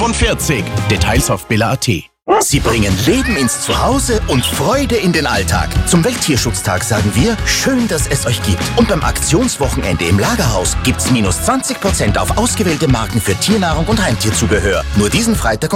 45. Details auf billa.at. Sie bringen Leben ins Zuhause und Freude in den Alltag. Zum Welttierschutztag sagen wir, schön, dass es euch gibt. Und beim Aktionswochenende im Lagerhaus gibt's minus 20% auf ausgewählte Marken für Tiernahrung und Heimtierzubehör. Nur diesen Freitag